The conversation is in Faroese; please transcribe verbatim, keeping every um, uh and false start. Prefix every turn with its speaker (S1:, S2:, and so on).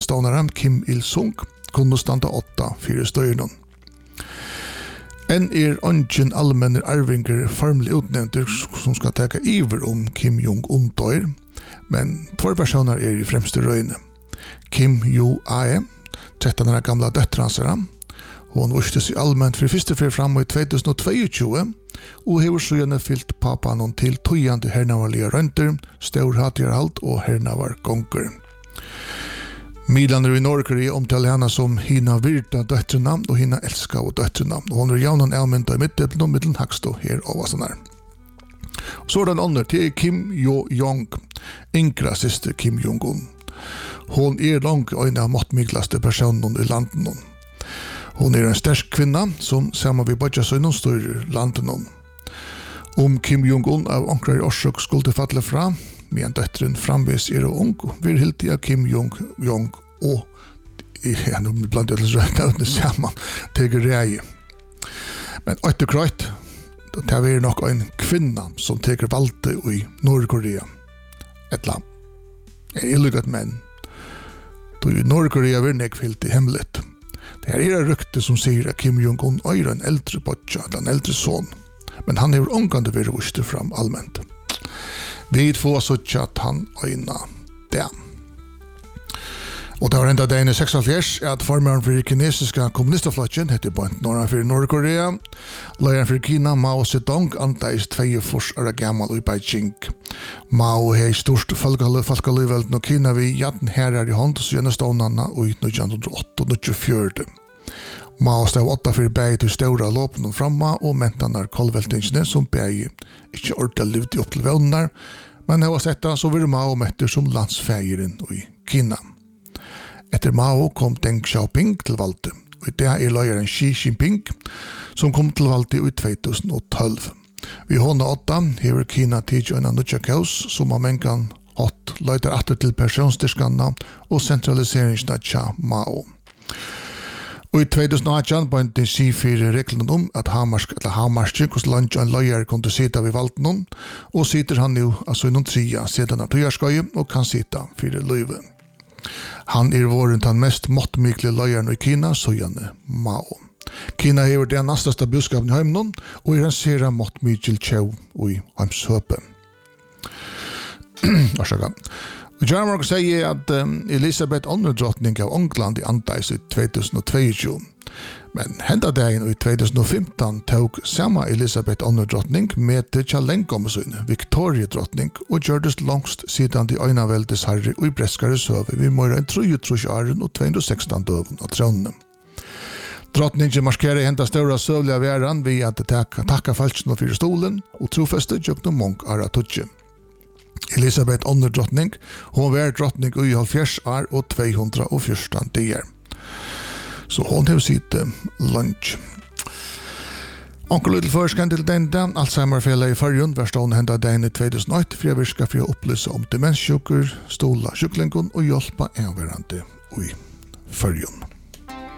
S1: stånaren Kim Il-sung kunne standa åtta fyrir støyren. En er ungen allmänner arvinger formlig utnevnter som skal teka iver om Kim Jong-un dør, men två personer er i fremste røyne. Kim Jo-ae, tretton år gamla døtteransere. Hon vistes i allmänt för första för fram i tjugohundratjugotvå och har så fyllt pappan till tojande hernavarliga rönter, storhatjarhalt och hernavar gonger. Midlander i Norrkorea omtalar henne som hina virta döttrarna och hina älska och döttrarna. Och hon är jaunan allmänta i mittdelen och mittlen hackstå här av oss här. Så den andra till Kim Jo-jong, yngre syster Kim Jong-un. Hon är långt en av måttmyglaste personen i landet. Hon är en stark kvinna som samma vi bara så inom större landet. Om Kim Jong-un av onkrar orsök skulle falla fram, medan döttren framvis är ung, vill helt av Kim Jong-jong och ja, nu bland jag räkna ut det samman till rej. Men återkröjt, det är nog en kvinna som teker valde i Nordkorea. Ett land. En illugat män. Då i Nordkorea är nekvilt i hemligt. Det här är rykte som säger att Kim Jong-un är en äldre botja, en äldre son. Men han är omgående vid vuxit fram allmänt. Vi får så att han öjna det. Och det var ända dagen i sextiosex att formaren för kinesiska kommunistflotchen hette Point norra för Nordkorea. Ledaren för Kina Mao Zedong antais tjugotvå år gammal i Beijing. Mao är störst folkalivet i Kina vid jatten herrar i hånd så gärna stånarna i nittonhundraåtta och nittiofyra. Mao stod åtta för bäg till stora loppen framma och mentarna kolvältingsne som bäg inte ordentligt upp till vänner. Men det var sett så var Mao mätter som landsfägaren i Kina. Efter Mao kom Deng Xiaoping till valde. Och det är löjaren Xi Jinping som kom till valde i tjugotolv. Vid hånda åtta hever Kina tidlig en annan kaos som av mänkan hatt löjtar atter till personstiskarna och centraliseringsna tja Mao. Och i tjugohundraarton började Xi fyra reglerna om att Hamarsk eller Hamarsk hos lunch en löjare kunde sitta vid valden och sitter han nu alltså inom trea sedan att tjugoskoj och kan sitta fyra löjven. Han är våren den mest måttmykliga löjaren i Kina, så gärna Mao. Kina är den nästaste budskapen i hemmen och är en serie måttmyklig tjej i hemshöpen. Varsågod. Jarmark säger att um, Elisabeth andra drottning av England i antais i tjugohundratjugo. Men hända dagen i tjugohundrafemton tog samma Elisabeth andra drottning med till Challenkommusin, Victoria drottning och gjordes långst sedan de öjna väldes herre och i bräskare söve vid mer än trettiotre åren och tvåhundrasexton döven av tronen. Drottningen maskerar hända stora sövliga väran vid att tacka, tacka falskna för stolen och trofäste jökna många ara tutje. Elisabeth andra drottning, hon var drottning i halvfjerds år och tvåhundrafjorton dagar. Så hon har sitt uh, lunch. Onkel Little Förskan till den dagen, Alzheimer-fälla i förrjun, var stående hända dagen i tjugohundraett för jag vill ska få upplysa om demenssjuker, stola sjuklingon och hjälpa överande i förrjun.